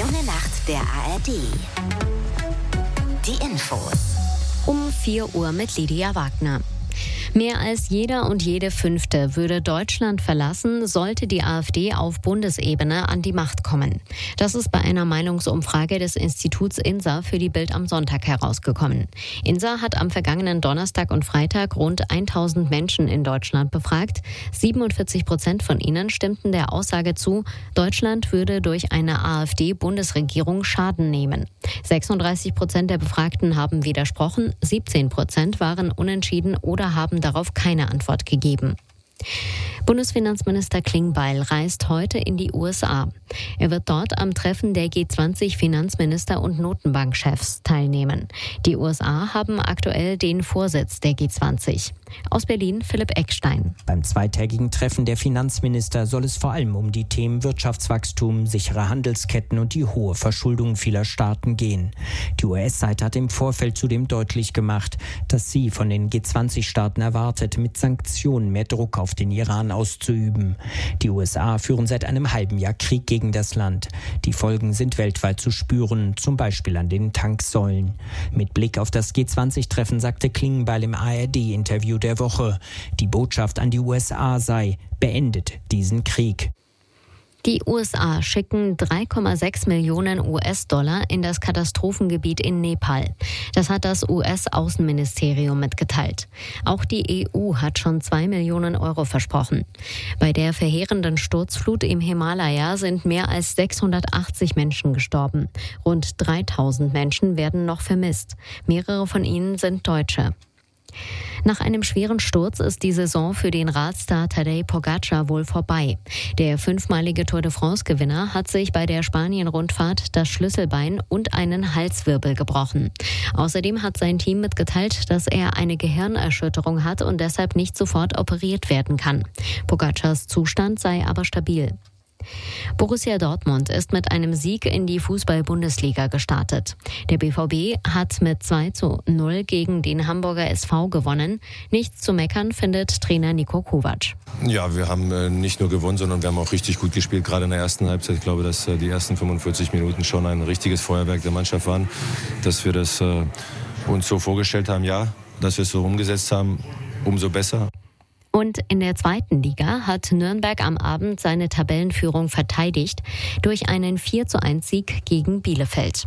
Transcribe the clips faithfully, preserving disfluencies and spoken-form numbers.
junge Nacht der A R D. Die Infos. Um vier Uhr mit Lydia Wagner. Mehr als jeder und jede Fünfte würde Deutschland verlassen, sollte die AfD auf Bundesebene an die Macht kommen. Das ist bei einer Meinungsumfrage des Instituts I N S A für die Bild am Sonntag herausgekommen. I N S A hat am vergangenen Donnerstag und Freitag rund tausend Menschen in Deutschland befragt. siebenundvierzig Prozent von ihnen stimmten der Aussage zu, Deutschland würde durch eine AfD-Bundesregierung Schaden nehmen. sechsunddreißig Prozent der Befragten haben widersprochen, siebzehn Prozent waren unentschieden oder haben darauf keine Antwort gegeben. Bundesfinanzminister Klingbeil reist heute in die U S A. Er wird dort am Treffen der G zwanzig Finanzminister und Notenbankchefs teilnehmen. Die U S A haben aktuell den Vorsitz der G zwanzig. Aus Berlin Philipp Eckstein. Beim zweitägigen Treffen der Finanzminister soll es vor allem um die Themen Wirtschaftswachstum, sichere Handelsketten und die hohe Verschuldung vieler Staaten gehen. Die U S-Seite hat im Vorfeld zudem deutlich gemacht, dass sie von den G zwanzig-Staaten erwartet, mit Sanktionen mehr Druck auf den Iran auszuüben. Die U S A führen seit einem halben Jahr Krieg gegen das Land. Die Folgen sind weltweit zu spüren, zum Beispiel an den Tanksäulen. Mit Blick auf das G zwanzig-Treffen sagte Klingbeil im A R D-Interview der Woche, die Botschaft an die U S A sei, beendet diesen Krieg. Die U S A schicken drei Komma sechs Millionen U S-Dollar in das Katastrophengebiet in Nepal. Das hat das U S-Außenministerium mitgeteilt. Auch die E U hat schon zwei Millionen Euro versprochen. Bei der verheerenden Sturzflut im Himalaya sind mehr als sechshundertachtzig Menschen gestorben. Rund dreitausend Menschen werden noch vermisst. Mehrere von ihnen sind Deutsche. Nach einem schweren Sturz ist die Saison für den Radstar Tadej Pogačar wohl vorbei. Der fünfmalige Tour de France-Gewinner hat sich bei der Spanien-Rundfahrt das Schlüsselbein und einen Halswirbel gebrochen. Außerdem hat sein Team mitgeteilt, dass er eine Gehirnerschütterung hat und deshalb nicht sofort operiert werden kann. Pogačars Zustand sei aber stabil. Borussia Dortmund ist mit einem Sieg in die Fußball-Bundesliga gestartet. Der B V B hat mit zwei zu null gegen den Hamburger S V gewonnen. Nichts zu meckern, findet Trainer Niko Kovac. Ja, wir haben äh, nicht nur gewonnen, sondern wir haben auch richtig gut gespielt, gerade in der ersten Halbzeit. Ich glaube, dass äh, die ersten fünfundvierzig Minuten schon ein richtiges Feuerwerk der Mannschaft waren. Dass wir das äh, uns so vorgestellt haben, ja, dass wir es so umgesetzt haben, umso besser. Und in der zweiten Liga hat Nürnberg am Abend seine Tabellenführung verteidigt durch einen vier zu eins Sieg gegen Bielefeld.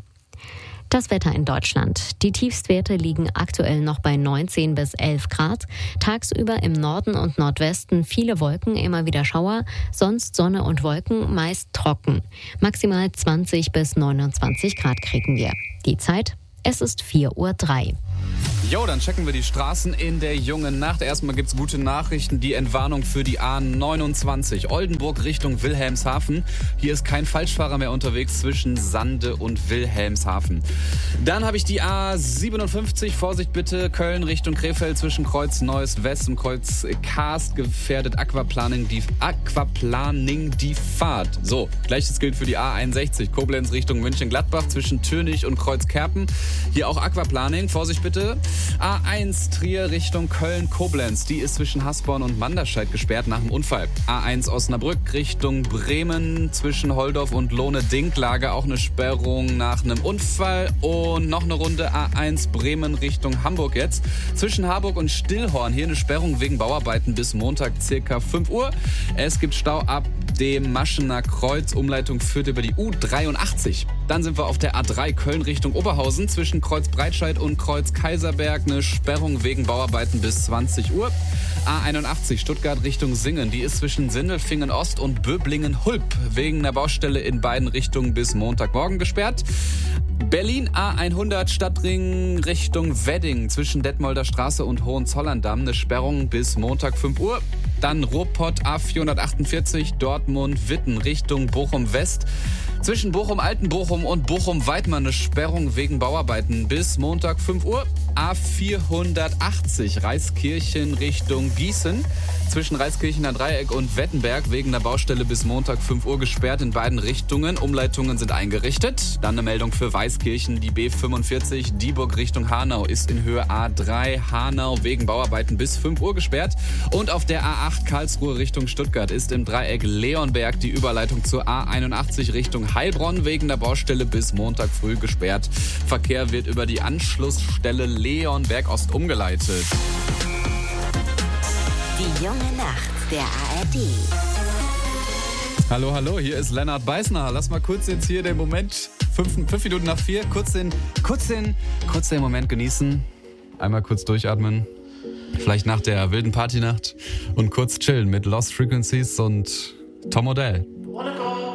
Das Wetter in Deutschland. Die Tiefstwerte liegen aktuell noch bei neunzehn bis elf Grad. Tagsüber im Norden und Nordwesten viele Wolken, immer wieder Schauer. Sonst Sonne und Wolken, meist trocken. Maximal zwanzig bis neunundzwanzig Grad kriegen wir. Die Zeit? Es ist vier Uhr drei. Jo, dann checken wir die Straßen in der jungen Nacht. Erstmal gibt's gute Nachrichten. Die Entwarnung für die A neunundzwanzig Oldenburg Richtung Wilhelmshaven. Hier ist kein Falschfahrer mehr unterwegs zwischen Sande und Wilhelmshaven. Dann habe ich die A siebenundfünfzig. Vorsicht bitte, Köln Richtung Krefeld zwischen Kreuz Neues West und Kreuz Karst gefährdet Aquaplaning die, Aquaplaning die Fahrt. So, gleiches gilt für die A einundsechzig. Koblenz Richtung München-Gladbach zwischen Tönig und Kreuzkerpen. Hier auch Aquaplaning. Vorsicht bitte. A eins Trier Richtung Köln-Koblenz. Die ist zwischen Hasborn und Manderscheid gesperrt nach dem Unfall. A eins Osnabrück Richtung Bremen zwischen Holdorf und Lohne-Dinklage. Auch eine Sperrung nach einem Unfall. Und noch eine Runde A eins Bremen Richtung Hamburg jetzt. Zwischen Harburg und Stillhorn. Hier eine Sperrung wegen Bauarbeiten bis Montag circa fünf Uhr. Es gibt Stau ab dem Maschener Kreuz. Umleitung führt über die U dreiundachtzig. Dann sind wir auf der A drei Köln Richtung Oberhausen. Zwischen Kreuz Breitscheid und Kreuz Kaiserberg eine Sperrung wegen Bauarbeiten bis zwanzig Uhr. A einundachtzig Stuttgart Richtung Singen. Die ist zwischen Sindelfingen Ost und Böblingen-Hulp wegen einer Baustelle in beiden Richtungen bis Montagmorgen gesperrt. Berlin A hundert Stadtring Richtung Wedding zwischen Detmolder Straße und Hohenzollern-Damm eine Sperrung bis Montag fünf Uhr. Dann Ruhrpott A vierhundertachtundvierzig Dortmund-Witten Richtung Bochum-West. Zwischen Bochum-Altenbochum und Bochum-Weidmann eine Sperrung wegen Bauarbeiten bis Montag fünf Uhr. A vierhundertachtzig Reiskirchen Richtung Gießen. Zwischen Reiskirchener Dreieck und Wettenberg wegen der Baustelle bis Montag fünf Uhr gesperrt in beiden Richtungen. Umleitungen sind eingerichtet. Dann eine Meldung für Weißkirchen. Die B fünfundvierzig Dieburg Richtung Hanau ist in Höhe A drei Hanau wegen Bauarbeiten bis fünf Uhr gesperrt. Und auf der A acht Karlsruhe Richtung Stuttgart ist im Dreieck Leonberg die Überleitung zur A einundachtzig Richtung Heilbronn wegen der Baustelle bis Montag früh gesperrt. Verkehr wird über die Anschlussstelle Leonberg Ost umgeleitet. Die junge Nacht der A R D. Hallo, hallo, hier ist Lennart Beißner. Lass mal kurz jetzt hier den Moment, fünf, fünf Minuten nach vier, kurz den, kurz den, kurz den Moment genießen. Einmal kurz durchatmen. Vielleicht nach der wilden Partynacht und kurz chillen mit Lost Frequencies und Tom Odell.